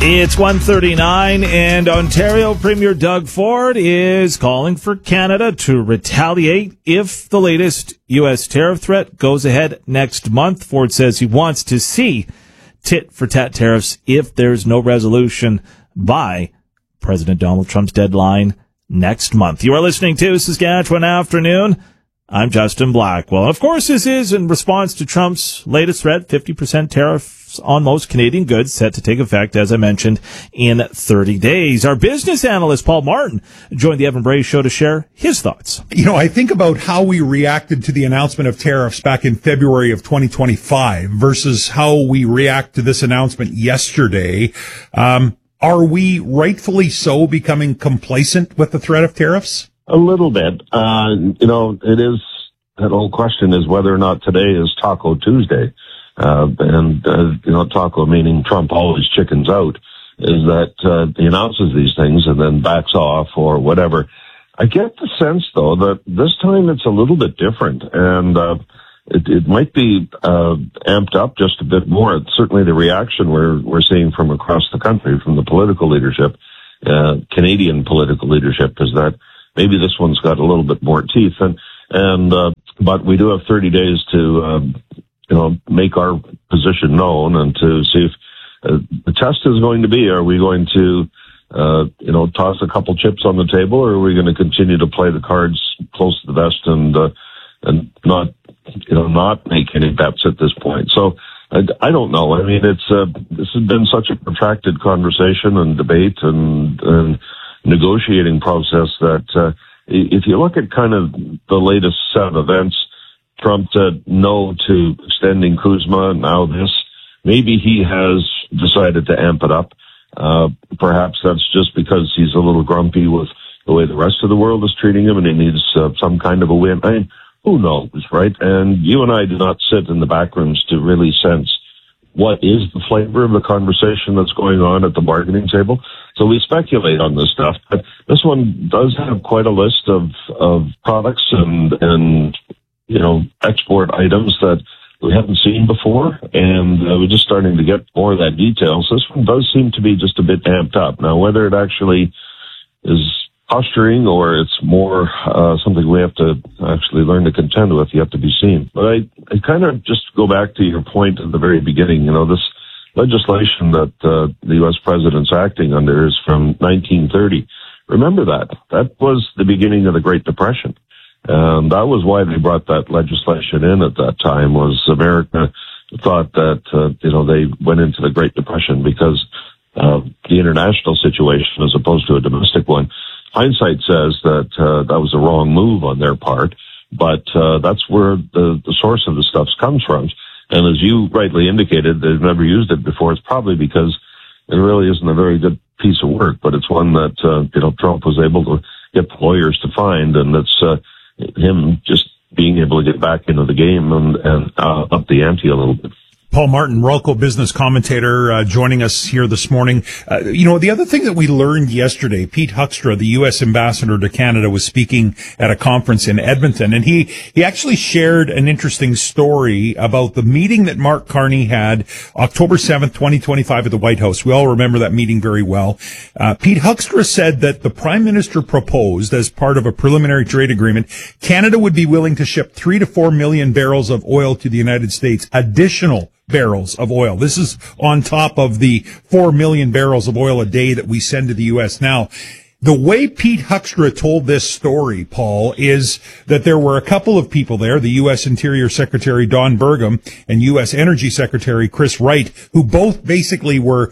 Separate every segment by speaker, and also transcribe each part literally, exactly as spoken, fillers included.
Speaker 1: It's one thirty-nine, and Ontario Premier Doug Ford is calling for Canada to retaliate if the latest U S tariff threat goes ahead next month. Ford says he wants to see tit-for-tat tariffs if there's no resolution by President Donald Trump's deadline next month. You are listening to Saskatchewan Afternoon. I'm Justin Blackwell. Of course, this is in response to Trump's latest threat, fifty percent tariffs on most Canadian goods set to take effect, as I mentioned, in thirty days. Our business analyst, Paul Martin, joined the Evan Bray Show to share his thoughts.
Speaker 2: You know, I think about how we reacted to the announcement of tariffs back in February of twenty twenty-five versus how we react to this announcement yesterday. Um, are we rightfully so becoming complacent with the threat of tariffs?
Speaker 3: A little bit. Uh, you know, it is, that whole question is whether or not today is Taco Tuesday. Uh, and, uh, you know, taco meaning Trump always chickens out, is that, uh, he announces these things and then backs off or whatever. I get the sense though that this time it's a little bit different, and, uh, it, it might be, uh, amped up just a bit more. Certainly the reaction we're, we're seeing from across the country, from the political leadership, uh, Canadian political leadership, is that maybe this one's got a little bit more teeth, and, and, uh, but we do have thirty days to, um, you know, make our position known and to see if uh, the test is going to be, are we going to, uh, you know, toss a couple chips on the table, or are we going to continue to play the cards close to the vest and, uh, and not, you know, not make any bets at this point? So I, I don't know. I mean, it's, uh, this has been such a protracted conversation and debate and, and negotiating process that, uh, if you look at kind of the latest set of events, Trump said no to extending Kuzma, now this. Maybe he has decided to amp it up. Uh, perhaps that's just because he's a little grumpy with the way the rest of the world is treating him and he needs uh, some kind of a win. I mean, who knows, right? And you and I do not sit in the back rooms to really sense what is the flavor of the conversation that's going on at the bargaining table. So we speculate on this stuff. But this one does have quite a list of, of products and, and, you know, export items that we haven't seen before, and uh, we're just starting to get more of that detail. So this one does seem to be just a bit amped up. Now, whether it actually is posturing or it's more uh, something we have to actually learn to contend with, you have to be seen. But I, I kind of just go back to your point at the very beginning. You know, this legislation that uh, the U S president's acting under is from nineteen thirty. Remember that. That was the beginning of the Great Depression. And that was why they brought that legislation in at that time, was America thought that, uh, you know, they went into the Great Depression because of the international situation as opposed to a domestic one. Hindsight says that uh, that was a wrong move on their part, but uh, that's where the, the source of the stuff comes from. And as you rightly indicated, they've never used it before. It's probably because it really isn't a very good piece of work, but it's one that, uh, you know, Trump was able to get the lawyers to find, and it's uh, him just being able to get back into the game and, and uh, up the ante a little bit.
Speaker 2: Paul Martin, Ralco business commentator, uh, joining us here this morning. Uh, you know, the other thing that we learned yesterday, Pete Huckstra, the U S ambassador to Canada, was speaking at a conference in Edmonton, and he, he actually shared an interesting story about the meeting that Mark Carney had October seventh, twenty twenty-five at the White House. We all remember that meeting very well. Uh, Pete Huckstra said that the Prime Minister proposed, as part of a preliminary trade agreement, Canada would be willing to ship three to four million barrels of oil to the United States, additional barrels of oil. This is on top of the four million barrels of oil a day that we send to the U S now. The way Pete Huckstra told this story, Paul, is that there were a couple of people there, the U S Interior Secretary Don Burgum and U S Energy Secretary Chris Wright, who both basically were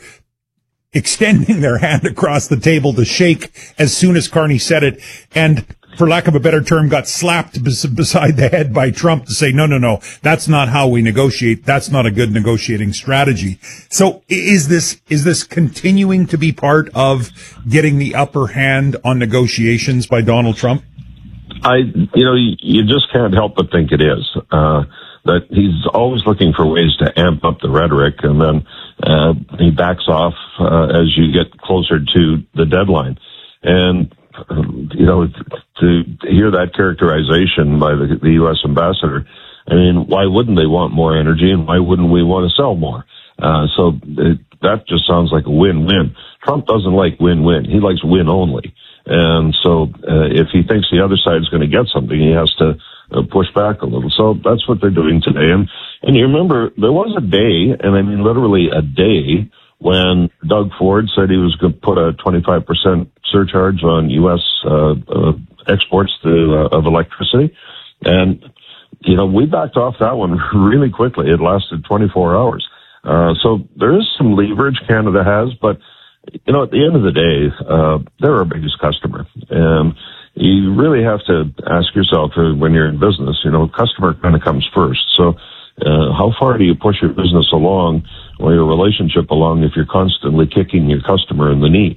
Speaker 2: extending their hand across the table to shake as soon as Carney said it, and for lack of a better term, got slapped bes- beside the head by Trump to say, no, no, no, that's not how we negotiate. That's not a good negotiating strategy. So is this, is this continuing to be part of getting the upper hand on negotiations by Donald Trump?
Speaker 3: I, you know, you, you just can't help but think it is. Uh, that he's always looking for ways to amp up the rhetoric, and then uh, he backs off uh, as you get closer to the deadline. And Um, you know, to hear that characterization by the, the U S ambassador, I mean, why wouldn't they want more energy, and why wouldn't we want to sell more? Uh, so it, that just sounds like a win-win. Trump doesn't like win-win. He likes win only. And so uh, if he thinks the other side is going to get something, he has to uh, push back a little. So that's what they're doing today. And, and you remember, there was a day, and I mean literally a day, when Doug Ford said he was going to put a twenty-five percent surcharge on U S uh, uh, exports to, uh, of electricity. And, you know, we backed off that one really quickly. It lasted twenty-four hours. Uh, so there is some leverage Canada has, but, you know, at the end of the day, uh, they're our biggest customer. And you really have to ask yourself uh, when you're in business, you know, customer kind of comes first. So uh, how far do you push your business along or your relationship along if you're constantly kicking your customer in the knee?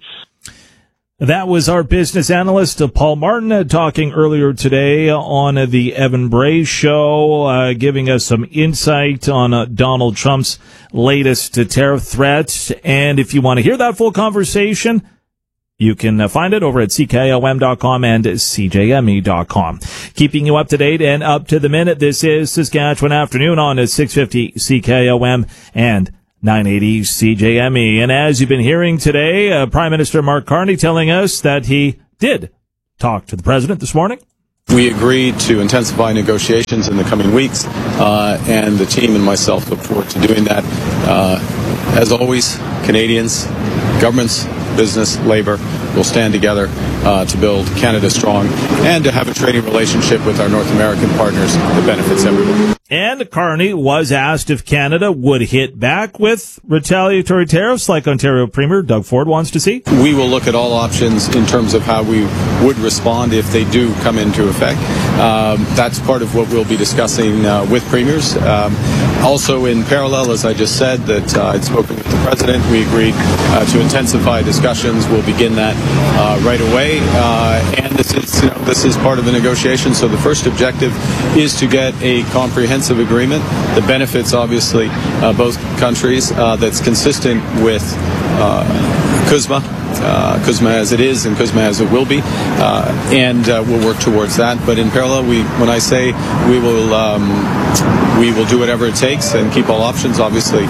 Speaker 1: That was our business analyst, uh, Paul Martin, uh, talking earlier today on uh, the Evan Bray Show, uh, giving us some insight on uh, Donald Trump's latest uh, tariff threat. And if you want to hear that full conversation, you can uh, find it over at C K O M dot com and C J M E dot com. Keeping you up to date and up to the minute, this is Saskatchewan Afternoon on uh, six fifty C K O M and nine eighty C J M E. And as you've been hearing today, uh, Prime Minister Mark Carney telling us that he did talk to the president this morning.
Speaker 4: We agreed to intensify negotiations in the coming weeks, uh, and the team and myself look forward to doing that. Uh, as always, Canadians, governments, business, labor will stand together uh, to build Canada strong and to have a trading relationship with our North American partners that benefits everyone.
Speaker 1: And Carney was asked if Canada would hit back with retaliatory tariffs like Ontario Premier Doug Ford wants to see.
Speaker 4: We will look at all options in terms of how we would respond if they do come into effect. Um, that's part of what we'll be discussing uh, with premiers. Um, also, in parallel, as I just said, that uh, I'd spoken with the president. We agreed uh, to intensify discussions. We'll begin that uh, right away. Uh, and this is, you know, this is part of the negotiation. So the first objective is to get a comprehensive agreement that benefits, obviously, uh, both countries, uh, that's consistent with uh, C U S M A. Uh, C U S M A as it is and C U S M A as it will be, uh, and uh, we'll work towards that. But in parallel, we, when I say we will, um, we will do whatever it takes and keep all options. Obviously,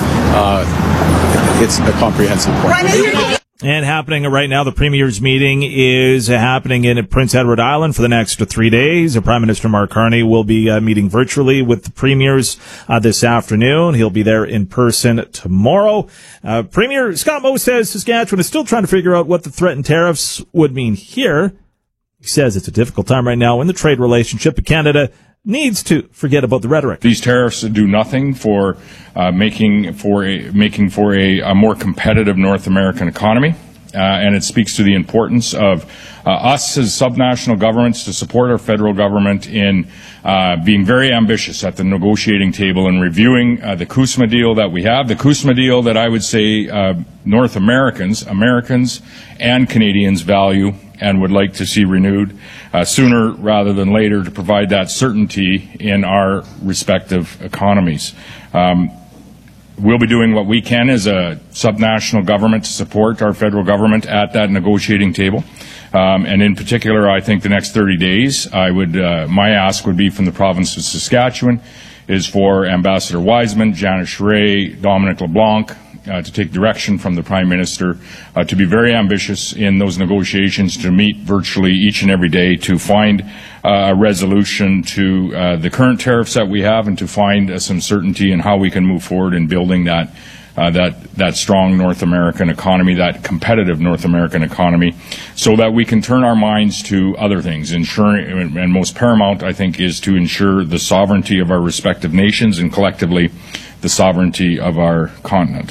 Speaker 4: uh, it's a comprehensive point.
Speaker 1: And happening right now, the Premier's meeting is happening in Prince Edward Island for the next three days. Prime Minister Mark Carney will be uh, meeting virtually with the Premiers uh, this afternoon. He'll be there in person tomorrow. Uh, Premier Scott Moe says Saskatchewan is still trying to figure out what the threatened tariffs would mean here. He says it's a difficult time right now in the trade relationship, but Canada needs to forget about the rhetoric.
Speaker 5: These tariffs do nothing for uh, making for a making for a, a more competitive North American economy, uh, and it speaks to the importance of uh, us as subnational governments to support our federal government in uh, being very ambitious at the negotiating table and reviewing uh, the C U S M A deal that we have, the C U S M A deal that I would say uh, North Americans, Americans, and Canadians value and would like to see renewed uh, sooner rather than later to provide that certainty in our respective economies. Um, we'll be doing what we can as a subnational government to support our federal government at that negotiating table. Um, and in particular, I think the next thirty days, I would, uh, my ask would be from the province of Saskatchewan is for Ambassador Wiseman, Janet Charest, Dominic LeBlanc, Uh, to take direction from the Prime Minister, uh, to be very ambitious in those negotiations, to meet virtually each and every day to find uh, a resolution to uh, the current tariffs that we have and to find uh, some certainty in how we can move forward in building that uh, that that strong North American economy, that competitive North American economy, so that we can turn our minds to other things. Ensuring, and most paramount, I think, is to ensure the sovereignty of our respective nations and collectively the sovereignty of our continent.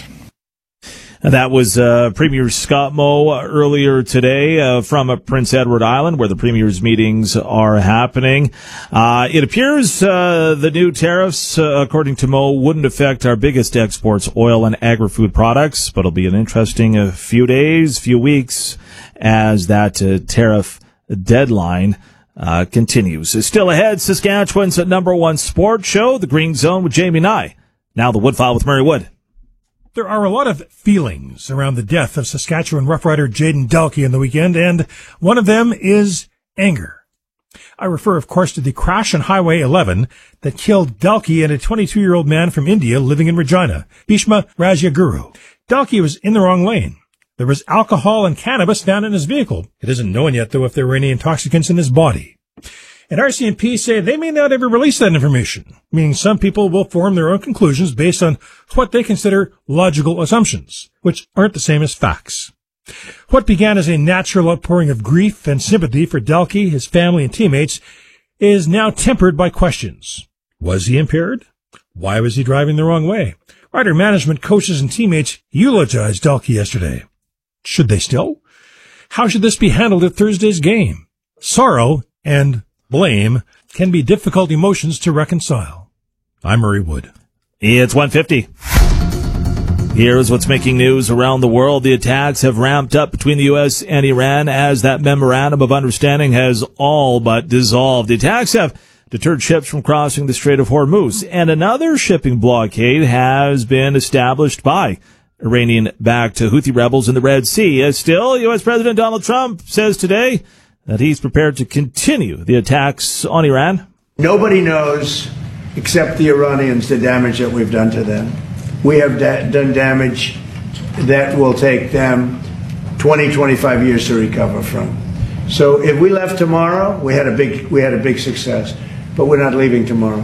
Speaker 1: That was uh, Premier Scott Moe earlier today uh, from uh, Prince Edward Island, where the Premier's meetings are happening. Uh, it appears uh, the new tariffs, uh, according to Moe, wouldn't affect our biggest exports, oil and agri-food products, but it'll be an interesting uh, few days, few weeks, as that uh, tariff deadline uh, continues. Still ahead, Saskatchewan's number one sports show, The Green Zone with Jamie Nye. Now the Woodfile with Murray Wood.
Speaker 6: There are a lot of feelings around the death of Saskatchewan Rough Rider Jayden Dalkey in the weekend, and one of them is anger. I refer, of course, to the crash on Highway eleven that killed Dalkey and a twenty-two-year-old man from India living in Regina, Bhishma Rajaguru. Dalkey was in the wrong lane. There was alcohol and cannabis found in his vehicle. It isn't known yet, though, if there were any intoxicants in his body. And R C M P say they may not ever release that information, meaning some people will form their own conclusions based on what they consider logical assumptions, which aren't the same as facts. What began as a natural outpouring of grief and sympathy for Dalkey, his family, and teammates is now tempered by questions. Was he impaired? Why was he driving the wrong way? Rider management, coaches, and teammates eulogized Dalkey yesterday. Should they still? How should this be handled at Thursday's game? Sorrow and blame can be difficult emotions to reconcile. I'm Murray Wood.
Speaker 1: It's one fifty. Here's what's making news around the world. The attacks have ramped up between the U S and Iran as that memorandum of understanding has all but dissolved. The attacks have deterred ships from crossing the Strait of Hormuz, and another shipping blockade has been established by Iranian-backed Houthi rebels in the Red Sea. Still, U S President Donald Trump says today that he's prepared to continue the attacks on Iran.
Speaker 7: Nobody knows, except the Iranians, the damage that we've done to them. We have da- done damage that will take them twenty, twenty-five years to recover from. So if we left tomorrow, we had a big, we had a big success. But we're not leaving tomorrow.